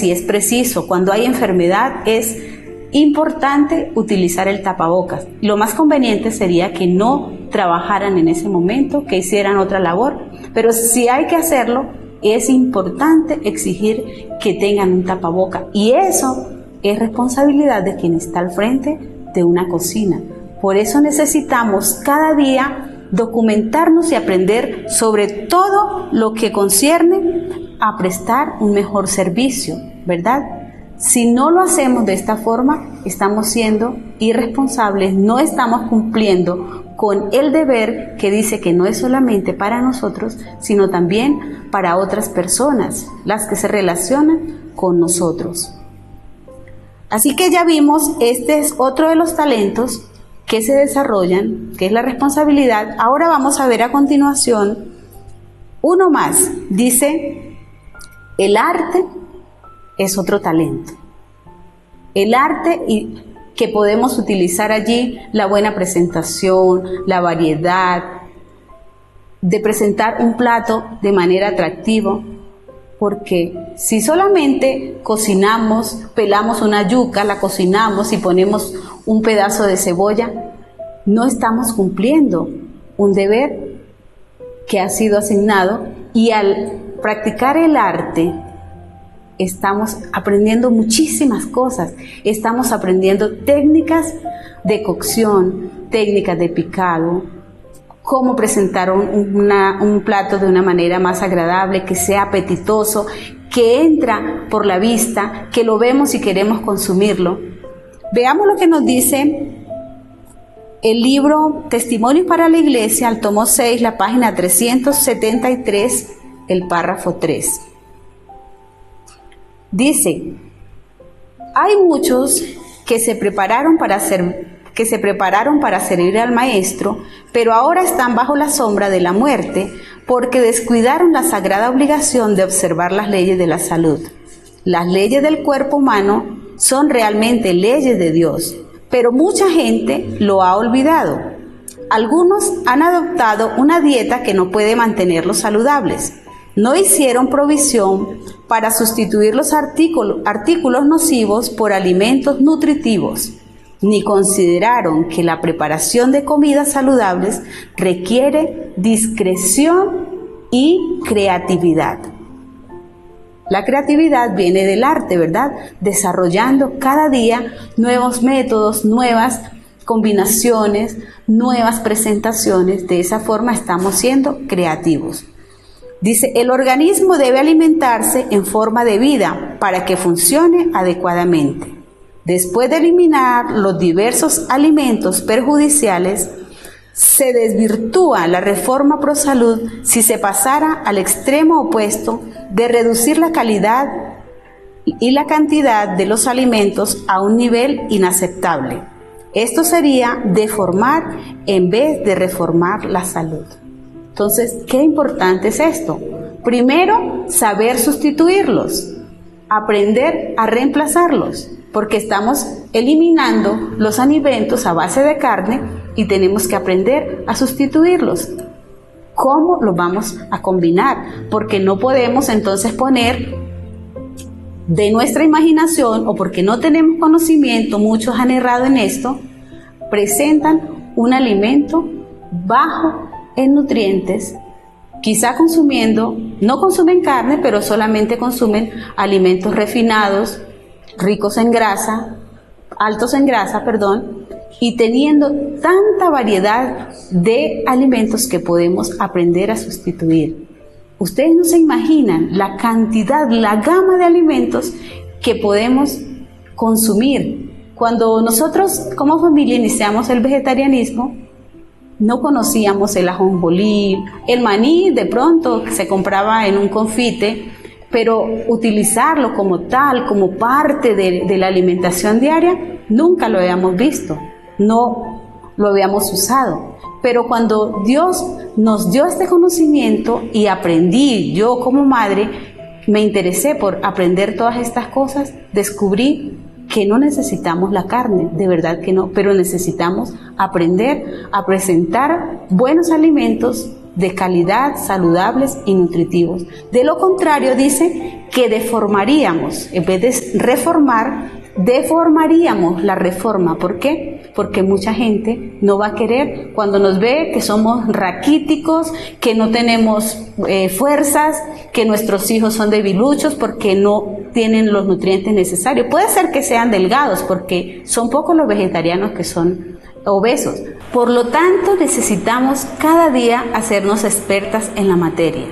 si es preciso, cuando hay enfermedad, es importante utilizar el tapabocas. Lo más conveniente sería que no trabajaran en ese momento, que hicieran otra labor, pero si hay que hacerlo, es importante exigir que tengan un tapaboca, y eso es responsabilidad de quien está al frente de una cocina. Por eso necesitamos cada día documentarnos y aprender sobre todo lo que concierne a prestar un mejor servicio, ¿verdad? Si no lo hacemos de esta forma, estamos siendo irresponsables, no estamos cumpliendo con el deber que dice que no es solamente para nosotros, sino también para otras personas, las que se relacionan con nosotros. Así que ya vimos, este es otro de los talentos que se desarrollan, que es la responsabilidad. Ahora vamos a ver a continuación uno más. Dice, el arte es otro talento. El arte y que podemos utilizar allí, la buena presentación, la variedad, de presentar un plato de manera atractiva, porque si solamente cocinamos, pelamos una yuca, la cocinamos y ponemos un pedazo de cebolla, no estamos cumpliendo un deber que ha sido asignado, y al practicar el arte estamos aprendiendo muchísimas cosas. Estamos aprendiendo técnicas de cocción, técnicas de picado, cómo presentar un plato de una manera más agradable, que sea apetitoso, que entra por la vista, que lo vemos y queremos consumirlo. Veamos lo que nos dice el libro Testimonios para la Iglesia, al tomo 6, la página 373, el párrafo 3. Dice, hay muchos que se prepararon para servir al Maestro, pero ahora están bajo la sombra de la muerte porque descuidaron la sagrada obligación de observar las leyes de la salud. Las leyes del cuerpo humano son realmente leyes de Dios, pero mucha gente lo ha olvidado. Algunos han adoptado una dieta que no puede mantenerlos saludables. No hicieron provisión para sustituir los artículos nocivos por alimentos nutritivos, ni consideraron que la preparación de comidas saludables requiere discreción y creatividad. La creatividad viene del arte, ¿verdad? Desarrollando cada día nuevos métodos, nuevas combinaciones, nuevas presentaciones. De esa forma estamos siendo creativos. Dice, el organismo debe alimentarse en forma de vida para que funcione adecuadamente. Después de eliminar los diversos alimentos perjudiciales, se desvirtúa la reforma pro salud si se pasara al extremo opuesto de reducir la calidad y la cantidad de los alimentos a un nivel inaceptable. Esto sería deformar en vez de reformar la salud. Entonces, ¿qué importante es esto? Primero, saber sustituirlos, aprender a reemplazarlos, porque estamos eliminando los alimentos a base de carne y tenemos que aprender a sustituirlos. ¿Cómo los vamos a combinar? Porque no podemos entonces poner de nuestra imaginación, o porque no tenemos conocimiento, muchos han errado en esto, presentan un alimento bajo en nutrientes, quizá no consumen carne, pero solamente consumen alimentos refinados, ricos en grasa, altos en grasa, y teniendo tanta variedad de alimentos que podemos aprender a sustituir. Ustedes no se imaginan la cantidad, la gama de alimentos que podemos consumir. Cuando nosotros como familia iniciamos el vegetarianismo, no conocíamos el ajonjolí, el maní de pronto se compraba en un confite, pero utilizarlo como tal, como parte de la alimentación diaria, nunca lo habíamos visto, no lo habíamos usado. Pero cuando Dios nos dio este conocimiento y aprendí, yo como madre, me interesé por aprender todas estas cosas, descubrí que no necesitamos la carne, de verdad que no, pero necesitamos aprender a presentar buenos alimentos de calidad, saludables y nutritivos. De lo contrario, dice que deformaríamos, en vez de reformar, deformaríamos la reforma. ¿Por qué? Porque mucha gente no va a querer cuando nos ve que somos raquíticos, que no tenemos fuerzas, que nuestros hijos son debiluchos porque no tienen los nutrientes necesarios. Puede ser que sean delgados porque son pocos los vegetarianos que son obesos. Por lo tanto, necesitamos cada día hacernos expertas en la materia.